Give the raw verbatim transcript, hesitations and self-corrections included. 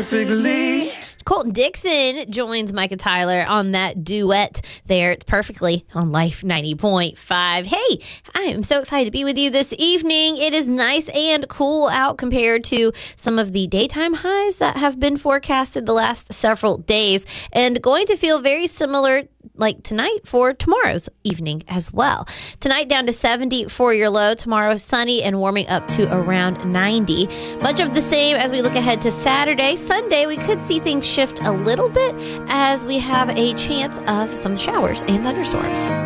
perfectly. Colton Dixon joins Micah Tyler on that duet there. It's Perfectly on Life ninety point five. Hey, I am so excited to be with you this evening. It is nice and cool out compared to some of the daytime highs that have been forecasted the last several days, and going to feel very similar like tonight for tomorrow's evening as well. Tonight down to seventy for your low. Tomorrow sunny and warming up to around ninety. Much of the same as we look ahead to Saturday. Sunday, we could see things shift a little bit as we have a chance of some showers and thunderstorms.